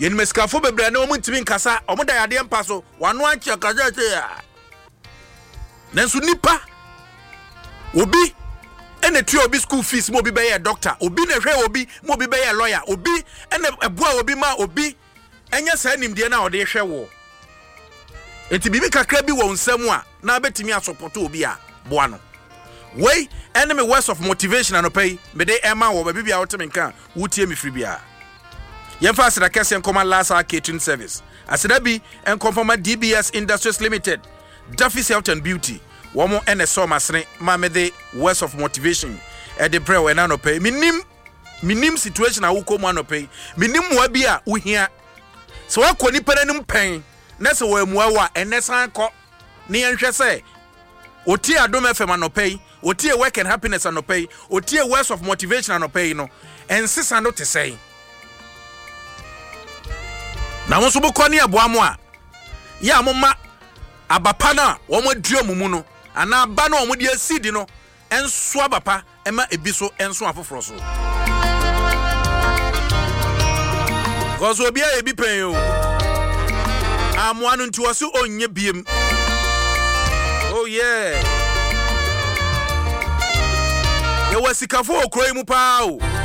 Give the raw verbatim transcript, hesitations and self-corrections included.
Yen meskafo bebre na omu ntimi nkasa omu da yade mpa so wano anche kaja che ya nanso nipa obi ene tue obi school fees mo obi be ye doctor obi na hwe obi mo obi be ye lawyer obi ene eboa obi ma obi enye sa nimde na ode hwe wo enti bibi kakra bi wo nsam a na betimi asopoto obi a boa no wey enemy words of motivation anopay me dey ema wo ba bibia wote menka wutie me free bia yemfa asira kese nkoma last hour catering service asira bi enkonfoma D B S Industries Limited Duffy's Health and Beauty womo ene so masene ma me dey words of motivation e dey pray we na anopay minim minim situation a wuko mu anopay minim wa bi a uhia so wakoni penanim pen na se wo emuawa enesan kɔ ne yenhwɛ se otie adom F M anopay otie work and happiness anopay otie words of motivation anopay no ensesa no te sei na mo so bokɔ ne aboa mo a ya mo ma abapa na wo mo duo mumu no ana aba na wo mo de asidi no enso abapa ema ebi so enso afoforo so gozo bia ebi pen o amoa no nti wo so onye biem. Oh yeah. Ye wasikafo okroyi mu pa o.